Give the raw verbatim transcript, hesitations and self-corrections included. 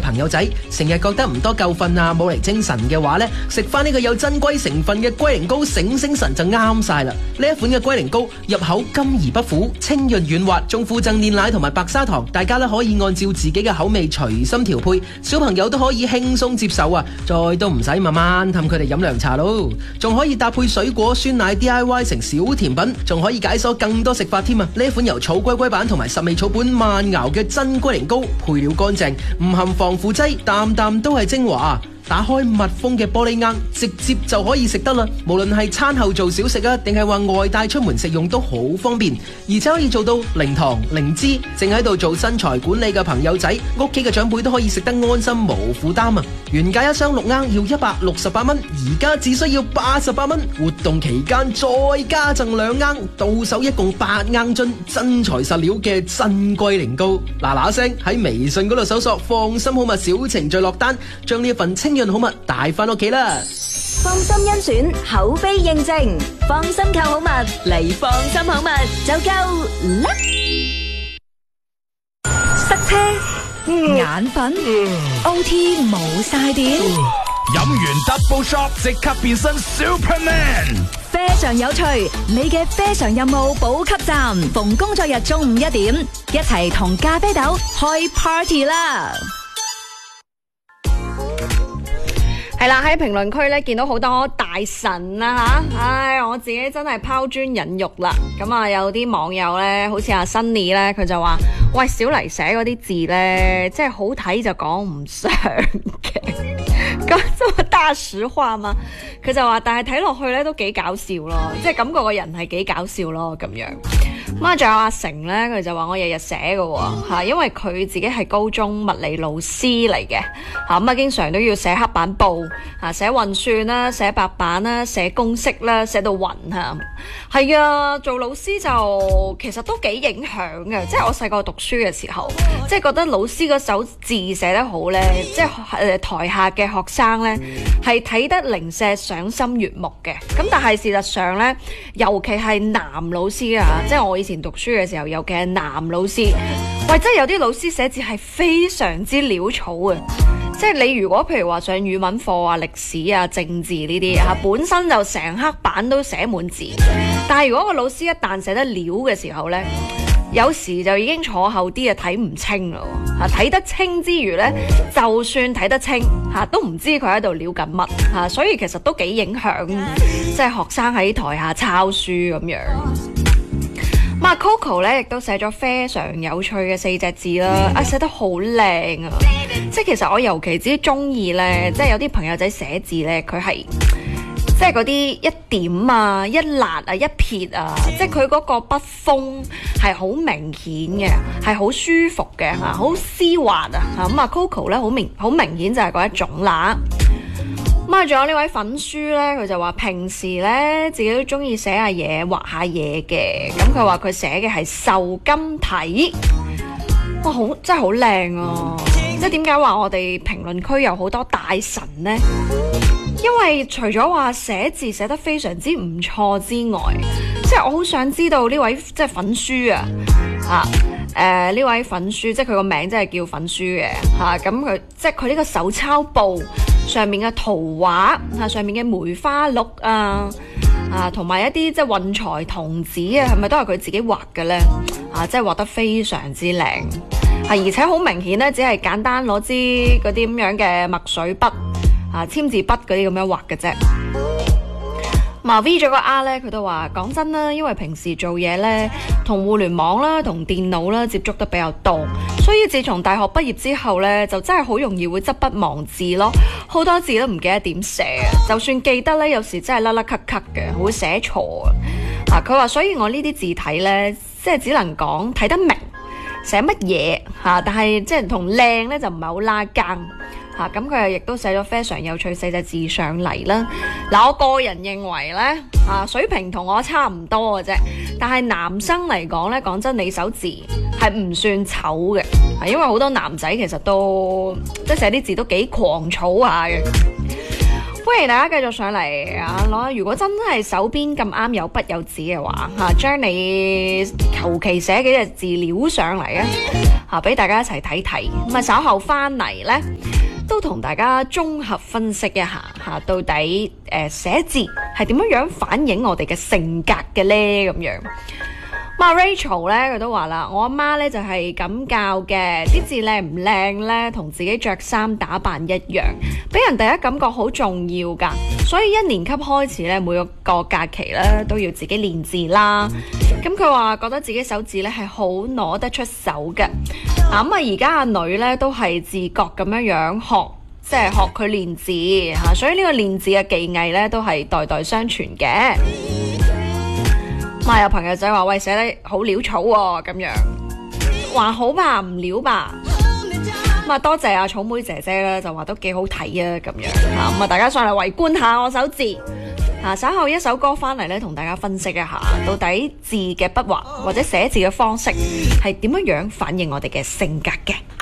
朋友仔，成日覺得唔多夠瞓啊，冇嚟精神嘅話呢，食翻呢個有珍龜成分嘅龜苓膏醒醒神就啱晒啦。呢一款嘅龜苓膏入口甘而不苦，清潤軟滑，仲附贈煉奶同埋白砂糖，大家咧可以按照自己嘅口味隨心調配，小朋友都可以輕鬆接受啊！再都唔使慢慢氹佢哋飲涼茶咯，仲可以搭配水果酸奶 D I Y 成小甜品，仲可以解鎖更多食法添啊！呢一款由草龜龜版同埋十味草本慢熬嘅真龜苓膏，配料乾淨，唔含防腐劑，啖啖都係精華。打開密封嘅玻璃罌，直接就可以食得啦。無論係餐後做小食啊，定係話外帶出門食用都好方便，而且可以做到零糖零脂。正喺度做身材管理嘅朋友仔，屋企嘅長輩都可以食得安心無負擔啊！原價一箱六罌要一百六十八蚊，而家只需要八十八蚊。活動期間再加贈兩罌，到手一共八罌樽真材實料嘅真龜苓膏。嗱嗱聲喺微信嗰度搜索放心好物小程序落單，將呢一份清潤好物帶翻屋企啦！ 放心甄選，口碑認證，放心購好物嚟放心好物就夠啦！ 塞車、眼瞓、O T 冇晒電， 飲完 Double Shot 即刻變身 Superman。 非常有趣，你嘅非常任務補給站，逢工作日中午一點，一齊同咖啡豆開 party 啦！ 係啦，喺評論區咧見到好多大神啊吓，唉，我自己真係拋磚引玉啦。咁啊，有啲網友咧，好似阿 Sunny 咧，佢就話：喂，小黎寫嗰啲字咧，即係好睇就講唔上嘅。咁這麼大實話嘛，佢就話，但係睇落去咧都幾搞笑咯，即係感覺個人係幾搞笑咯咁樣。咁啊，仲有阿成咧，佢就話我日日寫嘅吓，因為佢自己係高中物理老師嚟嘅吓，咁啊經常都要寫黑板報啊，寫運算啦，寫白板啦，寫公式啦，寫到暈吓。係啊，做老師就其實都幾影響嘅，即係我細個讀書嘅時候，即係覺得老師嗰手字寫得好咧，即係誒台下嘅學生咧係睇得零舍賞心悅目嘅。咁但係事實上咧，尤其係男老師啊，即係我以前讀書嘅時候，尤其係男老師，喂，即係有啲老師寫字係非常之潦草啊！即係你如果譬如話上語文課啊、歷史啊、政治呢啲啊，本身就成黑板都寫滿字，但係如果個老師一旦寫得潦嘅時候呢，有時就已經坐後啲啊睇唔清咯，吓睇得清之餘呢，就算睇得清吓都唔知佢喺度潦緊乜吓，所以其實都幾影響即係學生喺台下抄書咁樣。咁 Coco 咧亦都寫咗非常有趣嘅四隻字啦，啊寫得好靚啊！即係其實我尤其之中意咧，即係有啲朋友仔寫字咧，佢係即係嗰啲一點啊、一捺啊、一撇啊，即係佢嗰個筆鋒係好明顯嘅，係好舒服嘅嚇，好絲滑啊嚇。咁啊 Coco 咧好明好明顯就係嗰一種啦。咁啊，仲有呢位粉書咧，佢就話平時咧自己都中意寫下嘢、畫下嘢嘅。咁佢話佢寫嘅係瘦金體，哇，好真係好靚啊！即係點解話我哋評論區有好多大神呢？因為除咗話寫字寫得非常之唔錯之外，即係我好想知道呢位即係粉書啊，啊誒呢位粉書，即係佢個名真係叫粉書嘅嚇。咁佢即係佢呢個手抄簿上面嘅圖畫啊，上面嘅梅花鹿啊啊，同埋一啲即係運財童子啊，係咪都係佢自己畫嘅咧？啊，即係畫得非常之靚啊，而且好明顯咧，只係簡單攞支嗰啲咁樣嘅墨水筆啊、簽字筆嗰啲咁樣畫嘅啫。嘛 V 咗個 R 咧，佢都話講真啦，因為平時做嘢咧，同互聯網啦、同電腦啦接觸得比較多，所以自從大學畢業之後咧，就真係好容易會執筆忘字咯，好多字都唔記得點寫啊，就算記得咧，有時真係甩甩咳咳嘅，會寫錯啊。啊，佢話所以我呢啲字體咧，即係只能講睇得明寫乜嘢嚇，但係即係同靚咧就唔係好拉更。嚇，咁佢亦都寫咗非常有趣四隻字上嚟啦。嗱，我個人認為咧，啊水平同我差唔多嘅啫。但係男生嚟講咧，講真，你手字係唔算醜嘅，係因為好多男仔其實都即係寫啲字都幾狂草下嘅。 歡迎大家繼續上嚟啊！攞如果真係手邊咁啱有筆有紙嘅話，嚇、啊、將你求其寫幾隻字料上嚟啊！嚇俾大家一齊睇睇。咁啊稍後翻嚟呢，都同大家綜合分析一下嚇、啊，到底誒、呃、寫字係點樣樣反映我哋嘅性格嘅呢？咁樣。咁啊 Rachel 咧，佢都話啦，我阿媽咧就係咁教嘅，啲字靚唔靚咧，同自己着衫打扮一樣，俾人第一感覺好重要噶。所以一年級開始咧，每個個假期咧都要自己練字啦。咁佢話覺得自己手字咧係好攞得出手嘅。啊咁啊，而家阿女咧都係自覺咁樣樣學，即係學佢練字吓，所以呢個練字嘅技藝咧都係代代相傳嘅。咁有朋友仔話喂，寫得好潦草喎，咁樣還好吧，唔潦吧。咁啊多謝阿草妹姐姐咧，就話都幾好睇啊，咁樣吓。咁啊大家上嚟圍觀下我手字吓，稍後一首歌翻嚟咧，同大家分析一下到底字嘅筆畫或者寫字嘅方式係點樣樣反映我哋嘅性格嘅。